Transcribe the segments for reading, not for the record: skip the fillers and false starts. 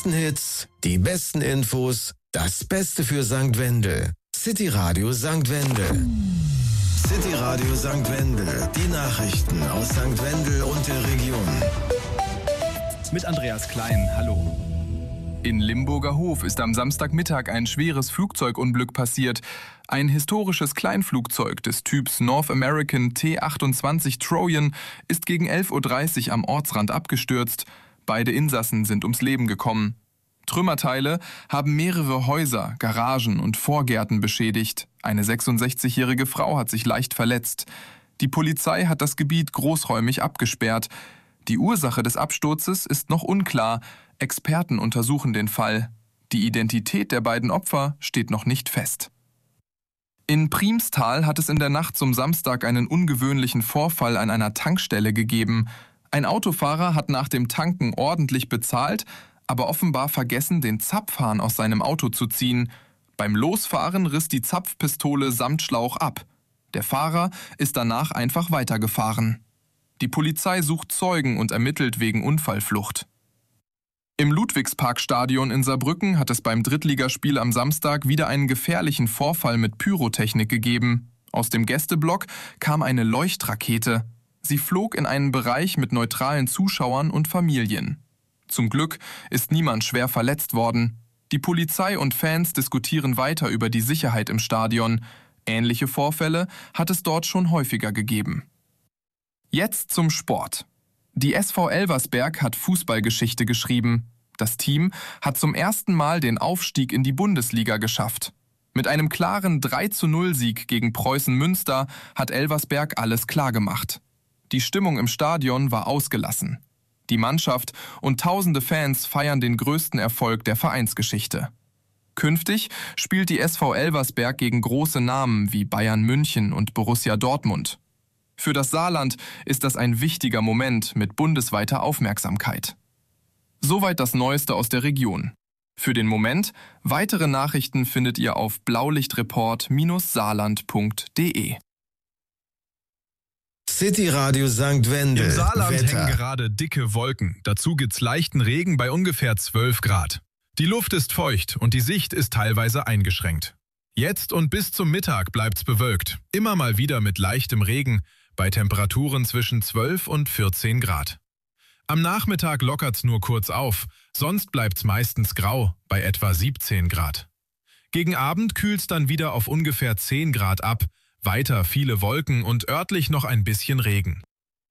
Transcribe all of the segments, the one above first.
Hits, die besten Infos, das Beste für St. Wendel. City Radio St. Wendel. City Radio St. Wendel. Die Nachrichten aus St. Wendel und der Region. Mit Andreas Klein, hallo. In Limburger Hof ist am Samstagmittag ein schweres Flugzeugunglück passiert. Ein historisches Kleinflugzeug des Typs North American T-28 Trojan ist gegen 11:30 Uhr am Ortsrand abgestürzt. Beide Insassen sind ums Leben gekommen. Trümmerteile haben mehrere Häuser, Garagen und Vorgärten beschädigt. Eine 66-jährige Frau hat sich leicht verletzt. Die Polizei hat das Gebiet großräumig abgesperrt. Die Ursache des Absturzes ist noch unklar. Experten untersuchen den Fall. Die Identität der beiden Opfer steht noch nicht fest. In Priemstal hat es in der Nacht zum Samstag einen ungewöhnlichen Vorfall an einer Tankstelle gegeben. Ein Autofahrer hat nach dem Tanken ordentlich bezahlt, aber offenbar vergessen, den Zapfhahn aus seinem Auto zu ziehen. Beim Losfahren riss die Zapfpistole samt Schlauch ab. Der Fahrer ist danach einfach weitergefahren. Die Polizei sucht Zeugen und ermittelt wegen Unfallflucht. Im Ludwigsparkstadion in Saarbrücken hat es beim Drittligaspiel am Samstag wieder einen gefährlichen Vorfall mit Pyrotechnik gegeben. Aus dem Gästeblock kam eine Leuchtrakete. Sie flog in einen Bereich mit neutralen Zuschauern und Familien. Zum Glück ist niemand schwer verletzt worden. Die Polizei und Fans diskutieren weiter über die Sicherheit im Stadion. Ähnliche Vorfälle hat es dort schon häufiger gegeben. Jetzt zum Sport. Die SV Elversberg hat Fußballgeschichte geschrieben. Das Team hat zum ersten Mal den Aufstieg in die Bundesliga geschafft. Mit einem klaren 3:0-Sieg gegen Preußen Münster hat Elversberg alles klargemacht. Die Stimmung im Stadion war ausgelassen. Die Mannschaft und tausende Fans feiern den größten Erfolg der Vereinsgeschichte. Künftig spielt die SV Elversberg gegen große Namen wie Bayern München und Borussia Dortmund. Für das Saarland ist das ein wichtiger Moment mit bundesweiter Aufmerksamkeit. Soweit das Neueste aus der Region. Für den Moment, weitere Nachrichten findet ihr auf blaulichtreport-saarland.de. City Radio St. Wendel. Im Saarland Wetter. hängen gerade dicke Wolken. Dazu gibt's leichten Regen bei ungefähr 12 Grad. Die Luft ist feucht und die Sicht ist teilweise eingeschränkt. Jetzt und bis zum Mittag bleibt's bewölkt. Immer mal wieder mit leichtem Regen bei Temperaturen zwischen 12 und 14 Grad. Am Nachmittag lockert's nur kurz auf, sonst bleibt's meistens grau bei etwa 17 Grad. Gegen Abend kühlt's dann wieder auf ungefähr 10 Grad ab, weiter viele Wolken und örtlich noch ein bisschen Regen.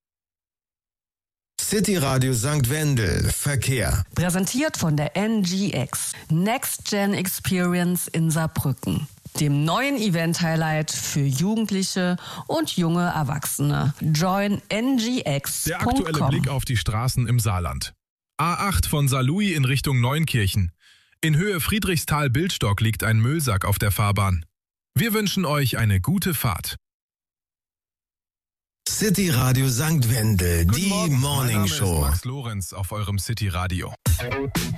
City Radio St. Wendel. Verkehr. Präsentiert von der NGX. Next Gen Experience in Saarbrücken. Dem neuen Event-Highlight für Jugendliche und junge Erwachsene. Join ngx.com. Der aktuelle Blick auf die Straßen im Saarland. A8 von Saarlouis in Richtung Neunkirchen. In Höhe Friedrichsthal-Bildstock liegt ein Müllsack auf der Fahrbahn. Wir wünschen euch eine gute Fahrt. City Radio St. Wendel. Guten Die Morgen, Morning mein Name Show. ist Max Lorenz auf eurem City Radio.